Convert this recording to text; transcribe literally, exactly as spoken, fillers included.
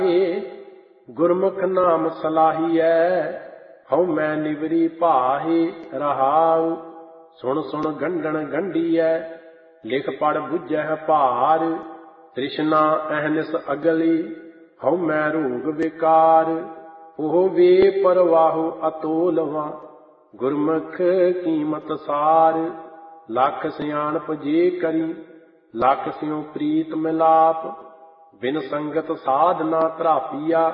ਗੁਰਮੁਖ ਨਾਮ ਸਲਾਹੀਐ, ਹਉ ਮੈਂ ਨਿਵਰੀ ਭਾਹੇ ਰਹਾਉ। ਸੁਣ ਸੁਣ ਗੰਢਣ ਗੰਢੀਐ, ਲਿਖ ਪੜ ਬੁੱਝੈ ਭਾਰ। ਤ੍ਰਿਸ਼ਨਾ ਅਹਨਿਸ ਅਗਲੀ, ਹਉ ਮੈਂ ਰੋਗ ਵਿਕਾਰ। ਉਹ ਵੇ ਪਰਵਾਹੁ ਅਤੋਲਵਾ, ਗੁਰਮੁਖ ਕੀਮਤ ਸਾਰ। ਲੱਖ ਸਿਆਣਪ ਜੇ ਕਰੀ, ਲੱਖ ਸਿਉ ਪ੍ਰੀਤ ਮਿਲਾਪ। ਬਿਨ ਸੰਗਤ ਸਾਧ ਨਾ ਧਰਾਪੀਆ,